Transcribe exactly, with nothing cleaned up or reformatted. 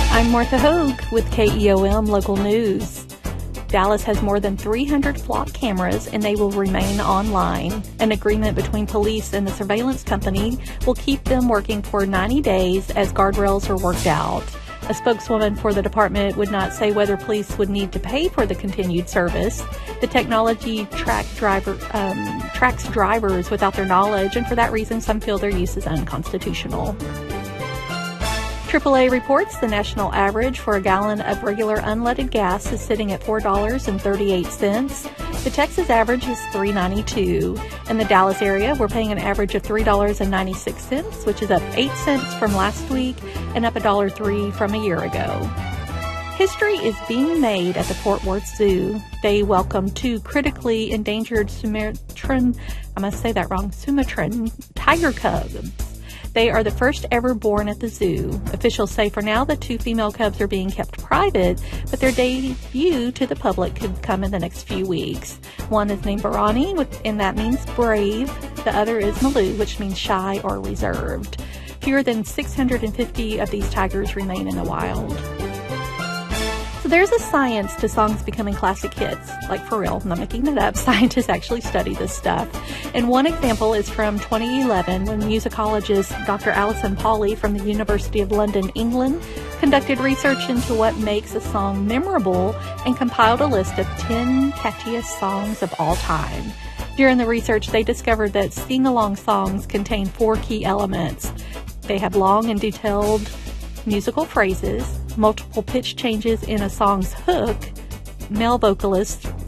I'm Martha Hogue with K E O M Local News. Dallas has more than three hundred flock cameras, and they will remain online. An agreement between police and the surveillance company will keep them working for ninety days as guardrails are worked out. A spokeswoman for the department would not say whether police would need to pay for the continued service. The technology track driver, um, tracks drivers without their knowledge, and for that reason, some feel their use is unconstitutional. triple A reports the national average for a gallon of regular unleaded gas is sitting at four dollars and thirty-eight cents. The Texas average is three dollars and ninety-two cents. In the Dallas area, we're paying an average of three dollars and ninety-six cents, which is up eight cents from last week and up one dollar and three cents from a year ago. History is being made at the Fort Worth Zoo. They welcome two critically endangered Sumatran, I must say that wrong, Sumatran tiger cubs. They are the first ever born at the zoo. Officials say for now the two female cubs are being kept private, but their debut to the public could come in the next few weeks. One is named Barani, and that means brave. The other is Malou, which means shy or reserved. Fewer than six hundred fifty of these tigers remain in the wild. So there's a science to songs becoming classic hits. Like, for real, I'm not making it up. Scientists actually study this stuff. And one example is from twenty eleven when musicologist Doctor Alison Pauley from the University of London, England, conducted research into what makes a song memorable and compiled a list of ten catchiest songs of all time. During the research, they discovered that sing-along songs contain four key elements. They have long and detailed musical phrases, multiple pitch changes in a song's hook, male vocalists